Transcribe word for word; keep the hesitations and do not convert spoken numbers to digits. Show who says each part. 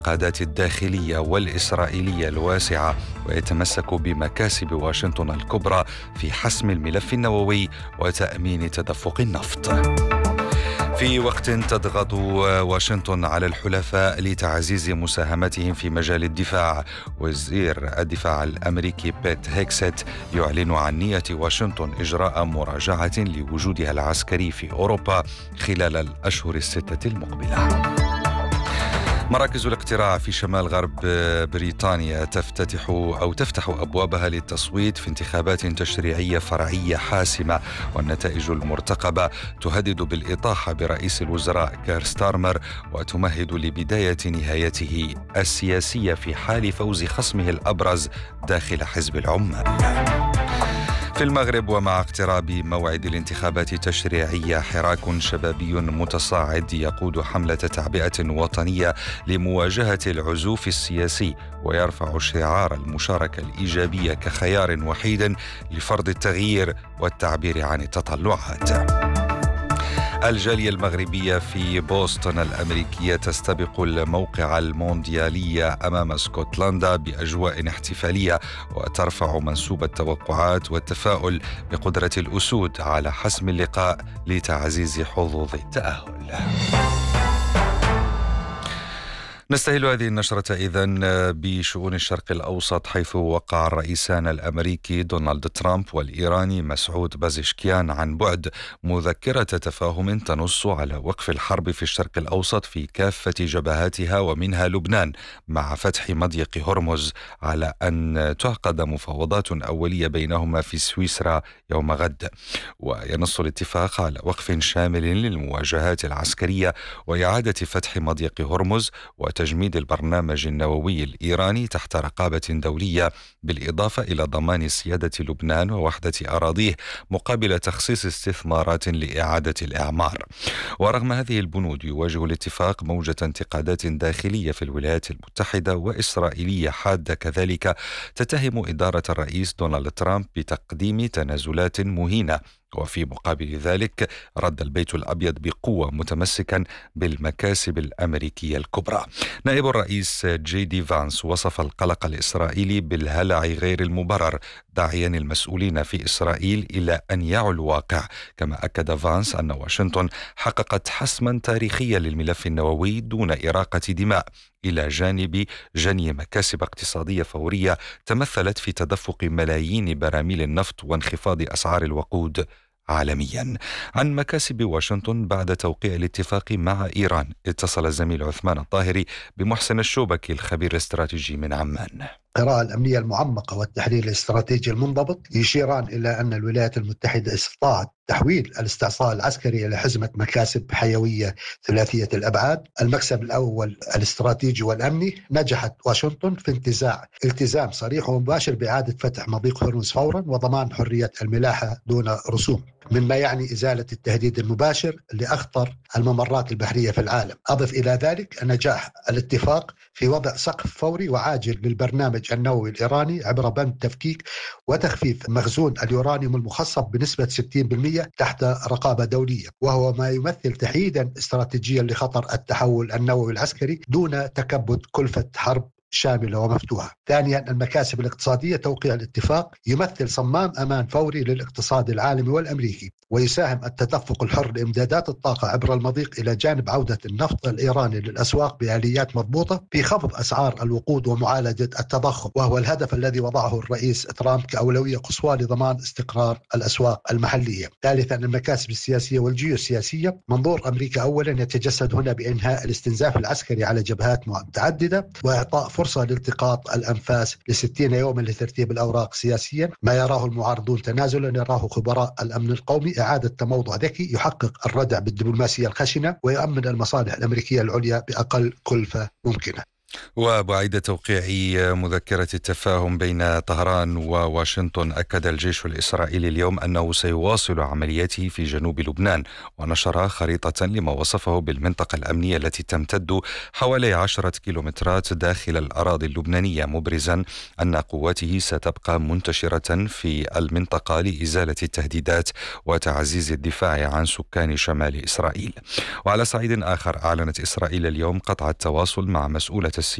Speaker 1: العلاقات الداخلية والإسرائيلية الواسعة، ويتمسك بمكاسب واشنطن الكبرى في حسم الملف النووي وتأمين تدفق النفط. في وقت تضغط واشنطن على الحلفاء لتعزيز مساهمتهم في مجال الدفاع، وزير الدفاع الأمريكي بيت هيكست يعلن عن نية واشنطن إجراء مراجعة لوجودها العسكري في أوروبا خلال الأشهر الستة المقبلة. مراكز الاقتراع في شمال غرب بريطانيا تفتتح أو تفتح أبوابها للتصويت في انتخابات تشريعية فرعية حاسمة، والنتائج المرتقبة تهدد بالإطاحة برئيس الوزراء كير ستارمر، وتمهد لبداية نهايته السياسية في حال فوز خصمه الأبرز داخل حزب العمال. في المغرب، ومع اقتراب موعد الانتخابات التشريعية، حراك شبابي متصاعد يقود حملة تعبئة وطنية لمواجهة العزوف السياسي، ويرفع شعار المشاركة الإيجابية كخيار وحيد لفرض التغيير والتعبير عن التطلعات. الجالية المغربية في بوسطن الأمريكية تستبق الموقع المونديالي أمام اسكتلندا بأجواء احتفالية، وترفع منسوب التوقعات والتفاؤل بقدرة الأسود على حسم اللقاء لتعزيز حظوظ التأهل. نستهل هذه النشرة إذن بشؤون الشرق الأوسط، حيث وقع الرئيسان الأمريكي دونالد ترامب والإيراني مسعود بازشكيان عن بعد مذكرة تفاهم تنص على وقف الحرب في الشرق الأوسط في كافة جبهاتها ومنها لبنان، مع فتح مضيق هرمز، على أن تعقد مفاوضات أولية بينهما في سويسرا يوم غد. وينص الاتفاق على وقف شامل للمواجهات العسكرية وإعادة فتح مضيق هرمز وتجميد البرنامج النووي الإيراني تحت رقابة دولية، بالإضافة إلى ضمان سيادة لبنان ووحدة أراضيه مقابل تخصيص استثمارات لإعادة الإعمار. ورغم هذه البنود، يواجه الاتفاق موجة انتقادات داخلية في الولايات المتحدة وإسرائيلية حادة كذلك تتهم إدارة الرئيس دونالد ترامب بتقديم تنازلات مهينة. وفي مقابل ذلك، رد البيت الأبيض بقوة متمسكا بالمكاسب الأمريكية الكبرى. نائب الرئيس جي دي فانس وصف القلق الإسرائيلي بالهلع غير المبرر، داعيا المسؤولين في إسرائيل إلى أن يعوا الواقع. كما أكد فانس أن واشنطن حققت حسما تاريخيا للملف النووي دون إراقة دماء، إلى جانب جني مكاسب اقتصادية فورية تمثلت في تدفق ملايين براميل النفط وانخفاض أسعار الوقود عالميا. عن مكاسب واشنطن بعد توقيع الاتفاق مع إيران، اتصل الزميل عثمان الطاهري بمحسن الشوبكي الخبير الاستراتيجي من عمان.
Speaker 2: القراءة الأمنية المعمقة والتحليل الاستراتيجي المنضبط يشيران إلى أن الولايات المتحدة استطاعت تحويل الاستعصاء العسكري إلى حزمة مكاسب حيوية ثلاثية الأبعاد. المكسب الأول الاستراتيجي والأمني، نجحت واشنطن في انتزاع التزام صريح ومباشر بإعادة فتح مضيق هرمز فورا وضمان حرية الملاحة دون رسوم، مما يعني إزالة التهديد المباشر لأخطر الممرات البحرية في العالم. أضف إلى ذلك نجاح الاتفاق في وضع سقف فوري وعاجل للبرنامج النووي الإيراني عبر بند تفكيك وتخفيف مخزون اليورانيوم المخصب بنسبة ستين بالمئة تحت رقابة دولية، وهو ما يمثل تحييدا استراتيجيا لخطر التحول النووي العسكري دون تكبد كلفة حرب شاملة ومفتوحة. ثانيا، المكاسب الاقتصادية، توقيع الاتفاق يمثل صمام أمان فوري للاقتصاد العالمي والأمريكي، ويساهم التدفق الحر لإمدادات الطاقة عبر المضيق إلى جانب عودة النفط الإيراني للأسواق بآليات مضبوطة في خفض أسعار الوقود ومعالجة التضخم، وهو الهدف الذي وضعه الرئيس ترامب كأولوية قصوى لضمان استقرار الأسواق المحلية. ثالثا، المكاسب السياسية والجيوسياسية، منظور أمريكا أولا يتجسد هنا بإنهاء الاستنزاف العسكري على جبهات متعددة، وإعطاء فرصة لالتقاط الأنفاس لستين يوما لترتيب الأوراق سياسيا. ما يراه المعارضون تنازلا يراه خبراء الأمن القومي إعادة تموضع ذكي يحقق الردع بالدبلوماسية الخشنة ويؤمن المصالح الأمريكية العليا بأقل كلفة ممكنة.
Speaker 1: وبعد توقيع مذكرة التفاهم بين طهران وواشنطن، أكد الجيش الإسرائيلي اليوم أنه سيواصل عملياته في جنوب لبنان، ونشر خريطة لما وصفه بالمنطقة الأمنية التي تمتد حوالي عشرة كيلومترات داخل الأراضي اللبنانية، مبرزا أن قواته ستبقى منتشرة في المنطقة لإزالة التهديدات وتعزيز الدفاع عن سكان شمال إسرائيل. وعلى صعيد آخر، أعلنت إسرائيل اليوم قطع التواصل مع مسؤولة